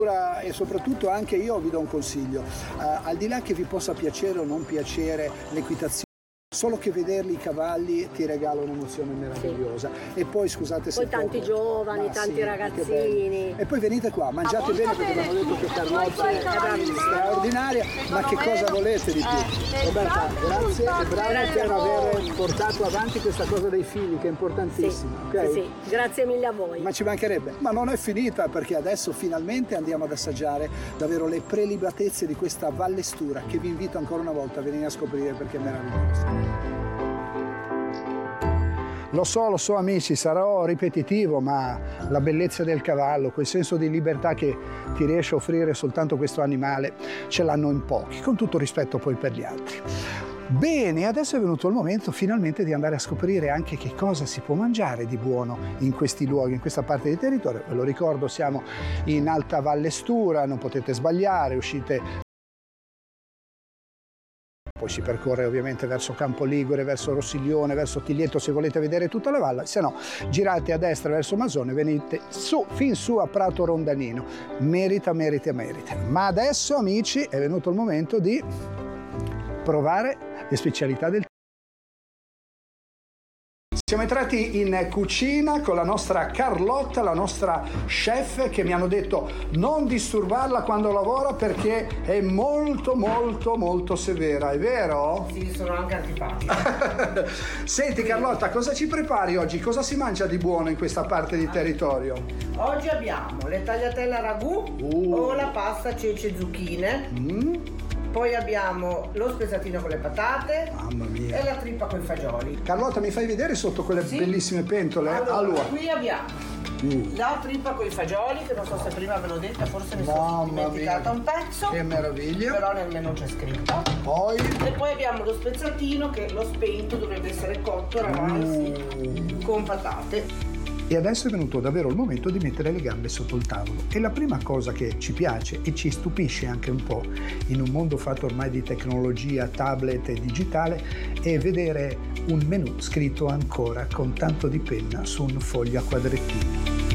E soprattutto anche io vi do un consiglio, al di là che vi possa piacere o non piacere l'equitazione, solo che vederli i cavalli ti regala un'emozione meravigliosa. Sì. E poi scusate se poi tanti giovani, tanti ragazzini. E poi venite qua, mangiate bene perché mi hanno detto che Carlotta è straordinaria, ma che cosa volete di più? Roberta, grazie e brava per aver portato avanti questa cosa dei figli, che è importantissima. Sì, okay? sì, grazie mille a voi. Ma ci mancherebbe, ma non è finita, perché adesso finalmente andiamo ad assaggiare davvero le prelibatezze di questa Vallestura, che vi invito ancora una volta a venire a scoprire perché è meravigliosa. Lo so amici, sarò ripetitivo, ma la bellezza del cavallo, quel senso di libertà che ti riesce a offrire soltanto questo animale, ce l'hanno in pochi, con tutto rispetto poi per gli altri. Bene, adesso è venuto il momento finalmente di andare a scoprire anche che cosa si può mangiare di buono in questi luoghi, in questa parte di territorio. Ve lo ricordo, siamo in Alta Vallestura, non potete sbagliare, uscite. Poi si percorre ovviamente verso Campo Ligure, verso Rossiglione, verso Tiglieto se volete vedere tutta la valle, se no girate a destra verso Masone, venite su, fin su a Prato Rondanino. Merita. Ma adesso amici è venuto il momento di provare le specialità del. Siamo entrati in cucina con la nostra Carlotta, la nostra chef, che mi hanno detto non disturbarla quando lavora perché è molto severa, è vero? Sì, sono anche antipatica. Senti Carlotta, cosa ci prepari oggi? Cosa si mangia di buono in questa parte di territorio? Oggi abbiamo le tagliatelle a ragù o la pasta ceci e zucchine. Poi abbiamo lo spezzatino con le patate. Mamma mia. E la trippa con i fagioli. Carlotta, mi fai vedere sotto quelle bellissime pentole? Allora, qui abbiamo la trippa con i fagioli, che non so se prima ve l'ho detta, forse mi sono dimenticata un pezzo. Che meraviglia. Però nel menù c'è scritto. E poi abbiamo lo spezzatino, che lo spento dovrebbe essere cotto avanti con patate. E adesso è venuto davvero il momento di mettere le gambe sotto il tavolo. E la prima cosa che ci piace e ci stupisce anche un po' in un mondo fatto ormai di tecnologia, tablet e digitale, è vedere un menù scritto ancora con tanto di penna su un foglio a quadrettini.